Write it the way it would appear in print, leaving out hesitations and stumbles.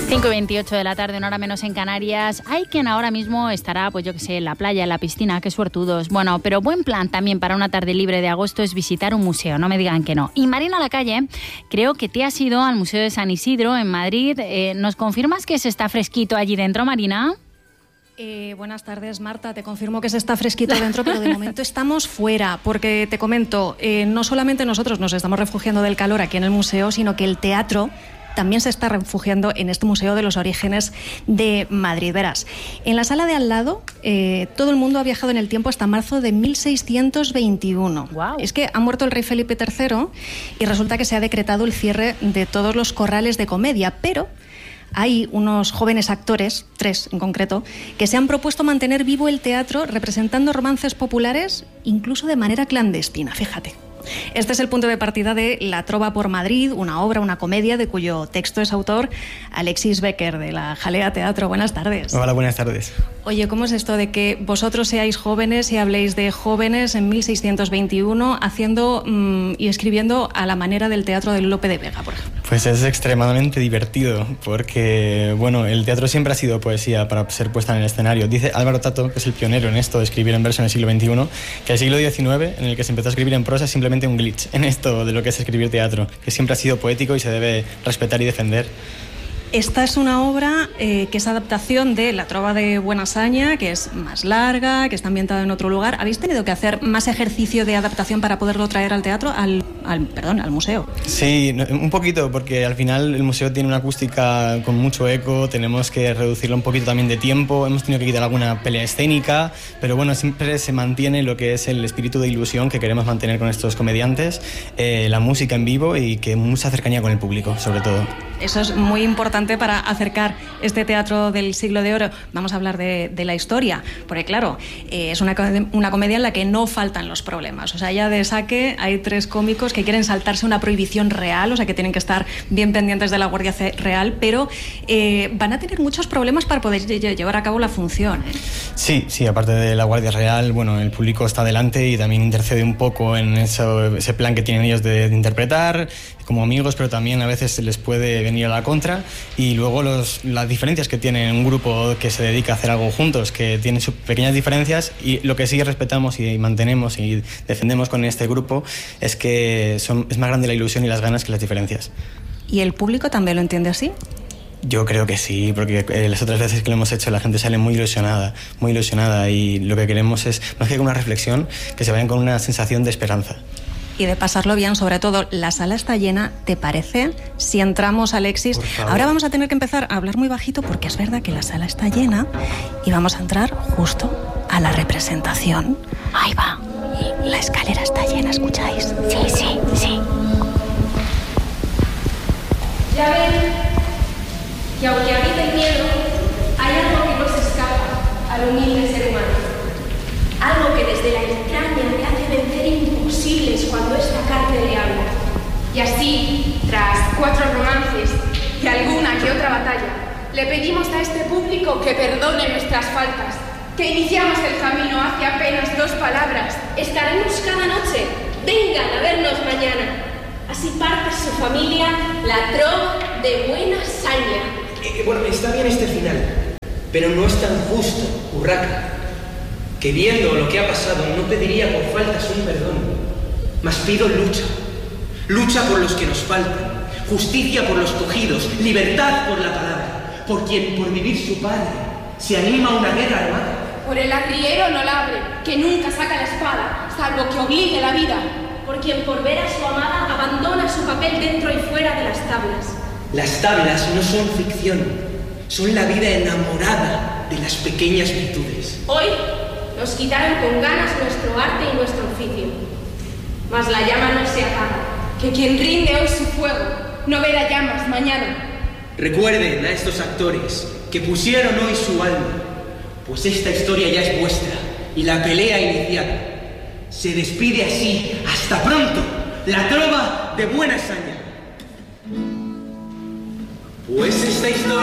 5:28 de la tarde, una hora menos en Canarias. Hay quien ahora mismo estará, pues yo que sé, en la playa, en la piscina, qué suertudos. Bueno, pero buen plan también para una tarde libre de agosto es visitar un museo, no me digan que no. Y Marina Lacalle, creo que te has ido al Museo de San Isidro en Madrid. ¿Nos confirmas que se está fresquito allí dentro, Marina? Buenas tardes, Marta. Te confirmo que se está fresquito dentro, pero de momento estamos fuera, porque te comento, no solamente nosotros nos estamos refugiando del calor aquí en el museo, sino que el teatro también se está refugiando en este Museo de los Orígenes de Madrid. Verás, en la sala de al lado todo el mundo ha viajado en el tiempo hasta marzo de 1621. Wow. Es que ha muerto el rey Felipe III y resulta que se ha decretado el cierre de todos los corrales de comedia, pero hay unos jóvenes actores, 3 en concreto, que se han propuesto mantener vivo el teatro representando romances populares incluso de manera clandestina, fíjate. Este es el punto de partida de La Trova por Madrid, una obra, una comedia de cuyo texto es autor Alexis Becker, de la Jalea Teatro. Buenas tardes. Hola, buenas tardes. Oye, ¿cómo es esto de que vosotros seáis jóvenes y habléis de jóvenes en 1621 haciendo y escribiendo a la manera del teatro de Lope de Vega, por ejemplo? Pues es extremadamente divertido porque, bueno, el teatro siempre ha sido poesía para ser puesta en el escenario. Dice Álvaro Tato, que es el pionero en esto de escribir en verso en el siglo XXI, que el siglo XIX, en el que se empezó a escribir en prosa, es simplemente un glitch en esto de lo que es escribir teatro, que siempre ha sido poético y se debe respetar y defender. Esta es una obra que es adaptación de La Trova de Buenasaña, que es más larga, que está ambientada en otro lugar. ¿Habéis tenido que hacer más ejercicio de adaptación para poderlo traer al teatro, al museo? Sí, un poquito, porque al final el museo tiene una acústica con mucho eco, tenemos que reducirlo un poquito también de tiempo, hemos tenido que quitar alguna pelea escénica, pero bueno, siempre se mantiene lo que es el espíritu de ilusión que queremos mantener con estos comediantes, la música en vivo y que mucha cercanía con el público, sobre todo. Eso es muy importante para acercar este teatro del siglo de oro. Vamos a hablar de la historia, porque claro, es una comedia en la que no faltan los problemas. O sea, ya de saque hay 3 cómicos que quieren saltarse una prohibición real, o sea, que tienen que estar bien pendientes de la Guardia Real, pero van a tener muchos problemas para poder llevar a cabo la función. Sí, aparte de la Guardia Real, bueno, el público está delante y también intercede un poco en ese plan que tienen ellos de interpretar como amigos, pero también a veces les puede venir a la contra. Y luego las diferencias que tiene un grupo que se dedica a hacer algo juntos, que tiene sus pequeñas diferencias, y lo que sí respetamos y mantenemos y defendemos con este grupo es que es más grande la ilusión y las ganas que las diferencias. ¿Y el público también lo entiende así? Yo creo que sí, porque las otras veces que lo hemos hecho la gente sale muy ilusionada, y lo que queremos es, más que con una reflexión, que se vayan con una sensación de esperanza. Y de pasarlo bien, sobre todo. La sala está llena, ¿te parece? Si entramos, Alexis. Ahora vamos a tener que empezar a hablar muy bajito porque es verdad que la sala está llena y vamos a entrar justo a la representación. Ahí va. La escalera está llena, ¿escucháis? Sí. Ya ven que aunque habita el miedo, hay algo que no se escapa al humilde ser humano. Algo que desde la entraña le hace vencer imposibles cuando esta carne le habla. Y así, tras 4 romances y alguna que otra batalla, le pedimos a este público que perdone nuestras faltas, que iniciamos el camino hace apenas 2 palabras. Estaremos cada noche, vengan a vernos mañana. Así parte su familia, La Trova de Buenasaña. Bueno, está bien este final, pero no es tan justo, Urraca, que viendo lo que ha pasado no pediría por faltas un perdón, mas pido lucha por los que nos faltan, justicia por los cogidos, libertad por la palabra, por quien por vivir su padre se anima a una guerra armada. Por el arriero no labre, que nunca saca la espada, salvo que obligue la vida, por quien por ver a su amada abandona su papel dentro y fuera de las tablas. Las tablas no son ficción, son la vida enamorada de las pequeñas virtudes. Hoy nos quitaron con ganas nuestro arte y nuestro oficio. Mas la llama no se apaga, que quien rinde hoy su fuego no verá llamas mañana. Recuerden a estos actores que pusieron hoy su alma, pues esta historia ya es vuestra y la pelea iniciada. Se despide así, hasta pronto, La Trova de Buenasaña. Pues esta historia...